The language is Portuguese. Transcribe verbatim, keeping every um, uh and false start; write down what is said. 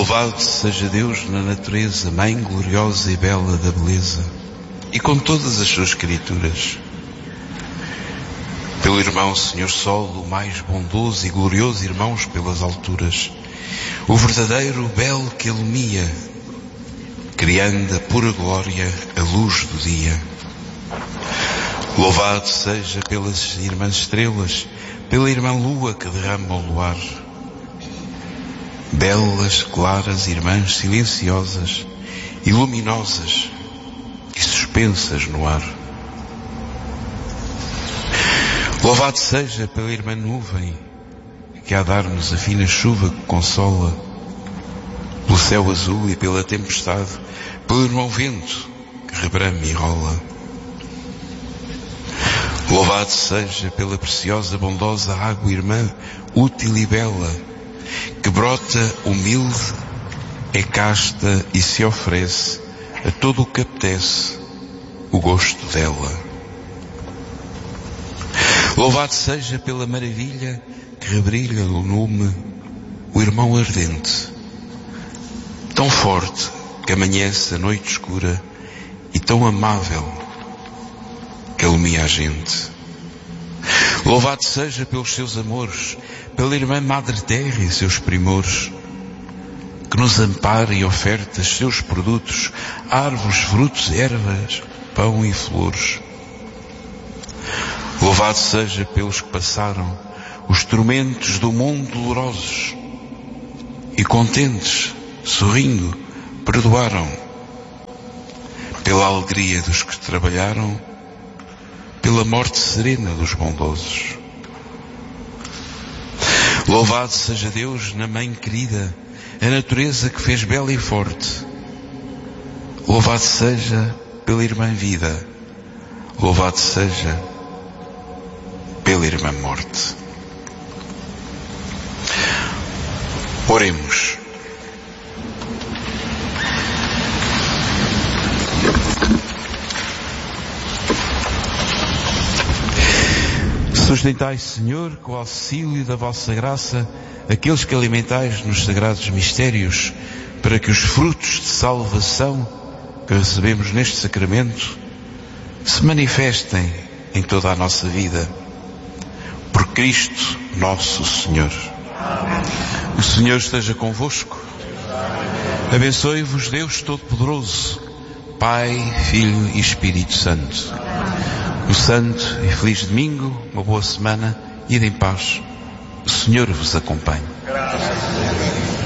Louvado seja Deus na natureza, Mãe gloriosa e bela da beleza, e com todas as suas criaturas. Pelo irmão Senhor Sol, o mais bondoso e glorioso irmãos pelas alturas, o verdadeiro belo que ilumia, criando a pura glória a luz do dia. Louvado seja pelas irmãs estrelas, pela irmã lua que derrama o luar. Belas, claras irmãs silenciosas e luminosas e suspensas no ar. Louvado seja pela irmã nuvem que há dar-nos a fina chuva que consola, pelo céu azul e pela tempestade, pelo irmão vento que rebrama e rola. Louvado seja pela preciosa, bondosa água irmã, útil e bela, que brota humilde, é casta e se oferece a todo o que apetece o gosto dela. Louvado seja pela maravilha que rebrilha no lume o irmão ardente, tão forte que amanhece a noite escura e tão amável que alumia a gente. Louvado seja pelos seus amores, pela irmã Madre Terra e seus primores, que nos ampara e oferta seus produtos, árvores, frutos, ervas, pão e flores. Louvado seja pelos que passaram os tormentos do mundo dolorosos e contentes, sorrindo, perdoaram, pela alegria dos que trabalharam, pela morte serena dos bondosos. Louvado seja Deus na Mãe querida, a natureza que fez bela e forte. Louvado seja pela irmã vida, louvado seja pela irmã morte. Oremos. Sustentai, Senhor, com o auxílio da vossa graça, aqueles que alimentais nos sagrados mistérios, para que os frutos de salvação que recebemos neste sacramento se manifestem em toda a nossa vida. Por Cristo nosso Senhor. Amém. O Senhor esteja convosco. Abençoe-vos Deus Todo-Poderoso, Pai, Filho e Espírito Santo. Um santo e feliz domingo, uma boa semana, ide em paz. O Senhor vos acompanhe.